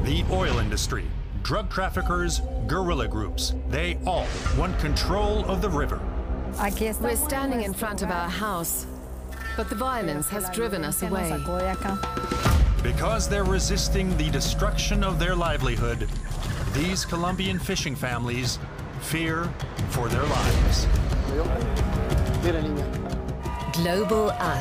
The oil industry, drug traffickers, guerrilla groups, they all want control of the river. We're standing in front of our house, but the violence has driven us away. Because they're resisting the destruction of their livelihood, these Colombian fishing families fear for their lives. Global Us.